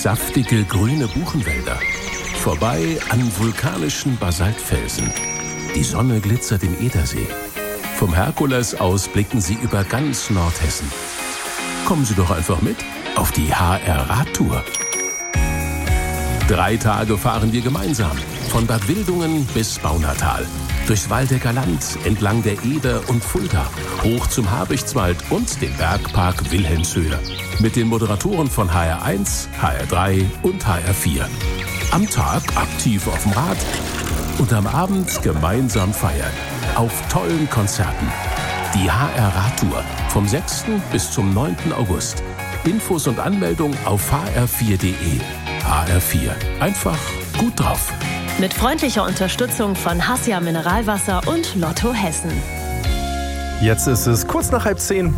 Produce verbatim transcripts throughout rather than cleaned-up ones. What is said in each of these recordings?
saftige grüne Buchenwälder, vorbei an vulkanischen Basaltfelsen. Die Sonne glitzert im Edersee. Vom Herkules aus blicken Sie über ganz Nordhessen. Kommen Sie doch einfach mit auf die H R-Radtour. Drei Tage fahren wir gemeinsam, von Bad Wildungen bis Baunatal. Durchs Waldecker Land, entlang der Eder und Fulda, hoch zum Habichtswald und dem Bergpark Wilhelmshöhe. Mit den Moderatoren von H R eins, H R drei und H R vier. Am Tag aktiv auf dem Rad und am Abend gemeinsam feiern. Auf tollen Konzerten. Die H R-Radtour vom sechsten bis zum neunten August. Infos und Anmeldung auf h r vier punkt de. H R vier. Einfach gut drauf. Mit freundlicher Unterstützung von Hassia Mineralwasser und Lotto Hessen. Jetzt ist es kurz nach halb zehn.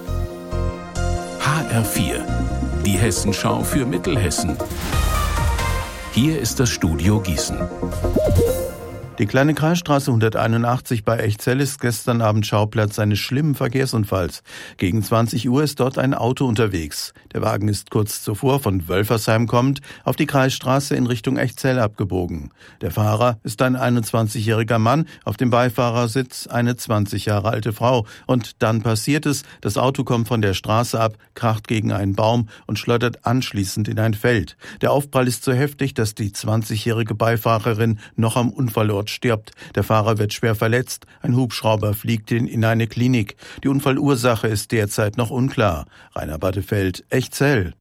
H R vier. Die Hessenschau für Mittelhessen. Hier ist das Studio Gießen. Die kleine Kreisstraße hunderteinundachtzig bei Echzell ist gestern Abend Schauplatz eines schlimmen Verkehrsunfalls. Gegen zwanzig Uhr ist dort ein Auto unterwegs. Der Wagen ist kurz zuvor von Wölfersheim kommend auf die Kreisstraße in Richtung Echzell abgebogen. Der Fahrer ist ein einundzwanzigjähriger Mann, auf dem Beifahrersitz eine zwanzig Jahre alte Frau. Und dann passiert es, das Auto kommt von der Straße ab, kracht gegen einen Baum und schleudert anschließend in ein Feld. Der Aufprall ist so heftig, dass die zwanzigjährige Beifahrerin noch am Unfallort stirbt. Der Fahrer wird schwer verletzt. Ein Hubschrauber fliegt ihn in eine Klinik. Die Unfallursache ist derzeit noch unklar. Rainer Battefeld, Echzell.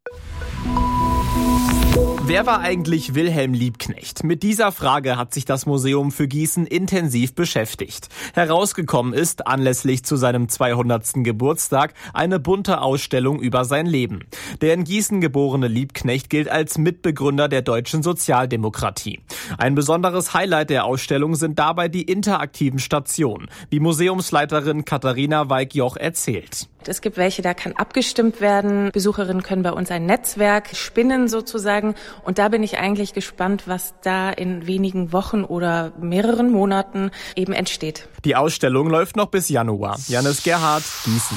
Wer war eigentlich Wilhelm Liebknecht? Mit dieser Frage hat sich das Museum für Gießen intensiv beschäftigt. Herausgekommen ist, anlässlich zu seinem zweihundertsten Geburtstag, eine bunte Ausstellung über sein Leben. Der in Gießen geborene Liebknecht gilt als Mitbegründer der deutschen Sozialdemokratie. Ein besonderes Highlight der Ausstellung sind dabei die interaktiven Stationen, wie Museumsleiterin Katharina Weig-Joch erzählt. Es gibt welche, da kann abgestimmt werden. Besucherinnen können bei uns ein Netzwerk spinnen sozusagen. Und da bin ich eigentlich gespannt, was da in wenigen Wochen oder mehreren Monaten eben entsteht. Die Ausstellung läuft noch bis Januar. Janis Gerhardt, Gießen.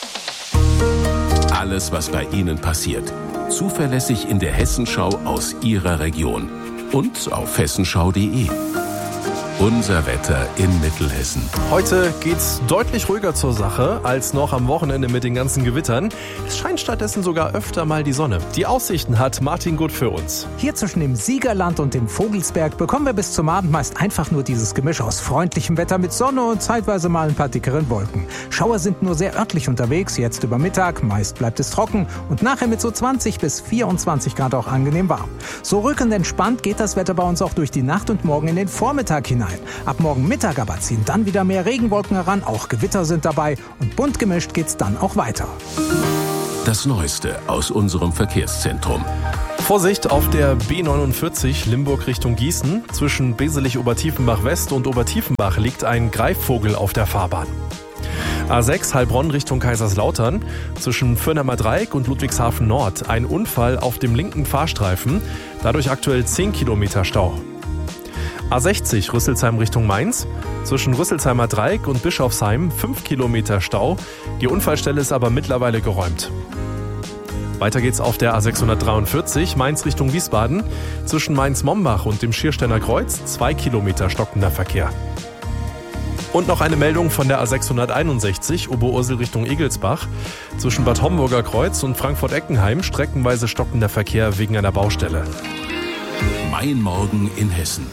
Alles, was bei Ihnen passiert. Zuverlässig in der Hessenschau aus Ihrer Region. Und auf hessenschau punkt de. Unser Wetter in Mittelhessen. Heute geht's deutlich ruhiger zur Sache als noch am Wochenende mit den ganzen Gewittern. Es scheint stattdessen sogar öfter mal die Sonne. Die Aussichten hat Martin Gut für uns. Hier zwischen dem Siegerland und dem Vogelsberg bekommen wir bis zum Abend meist einfach nur dieses Gemisch aus freundlichem Wetter mit Sonne und zeitweise mal ein paar dickeren Wolken. Schauer sind nur sehr örtlich unterwegs, jetzt über Mittag. Meist bleibt es trocken und nachher mit so zwanzig bis vierundzwanzig Grad auch angenehm warm. So rückend entspannt geht das Wetter bei uns auch durch die Nacht und morgen in den Vormittag hinein. Ab morgen Mittag aber ziehen dann wieder mehr Regenwolken heran, auch Gewitter sind dabei und bunt gemischt geht's dann auch weiter. Das Neueste aus unserem Verkehrszentrum. Vorsicht auf der B neunundvierzig Limburg Richtung Gießen. Zwischen Beselich-Obertiefenbach West und Obertiefenbach liegt ein Greifvogel auf der Fahrbahn. A sechs Heilbronn Richtung Kaiserslautern. Zwischen Fürnheimer Dreieck und Ludwigshafen Nord ein Unfall auf dem linken Fahrstreifen. Dadurch aktuell zehn Kilometer Stau. A sechzig Rüsselsheim Richtung Mainz. Zwischen Rüsselsheimer Dreieck und Bischofsheim fünf Kilometer Stau. Die Unfallstelle ist aber mittlerweile geräumt. Weiter geht's auf der A sechshundertdreiundvierzig Mainz Richtung Wiesbaden. Zwischen Mainz-Mombach und dem Schiersteiner Kreuz zwei Kilometer stockender Verkehr. Und noch eine Meldung von der A sechshunderteinundsechzig Oberursel Richtung Egelsbach. Zwischen Bad Homburger Kreuz und Frankfurt-Eckenheim streckenweise stockender Verkehr wegen einer Baustelle. Mein Morgen in Hessen.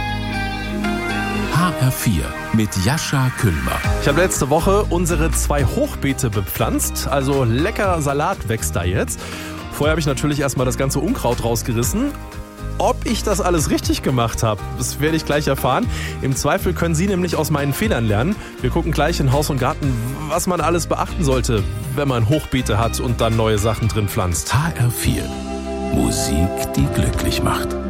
H R vier mit Jascha Küllmer. Ich habe letzte Woche unsere zwei Hochbeete bepflanzt, also lecker Salat wächst da jetzt. Vorher habe ich natürlich erstmal das ganze Unkraut rausgerissen. Ob ich das alles richtig gemacht habe, das werde ich gleich erfahren. Im Zweifel können Sie nämlich aus meinen Fehlern lernen. Wir gucken gleich in Haus und Garten, was man alles beachten sollte, wenn man Hochbeete hat und dann neue Sachen drin pflanzt. H R vier. Musik, die glücklich macht.